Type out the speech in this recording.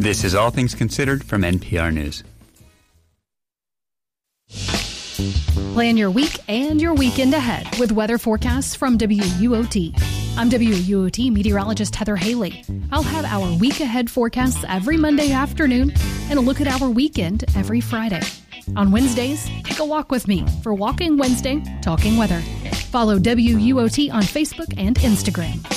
This is All Things Considered from NPR News. Plan your week and your weekend ahead with weather forecasts from WUOT. I'm WUOT meteorologist Heather Haley. I'll have our week ahead forecasts every Monday afternoon and a look at our weekend every Friday. On Wednesdays, take a walk with me for Walking Wednesday, Talking Weather. Follow WUOT on Facebook and Instagram.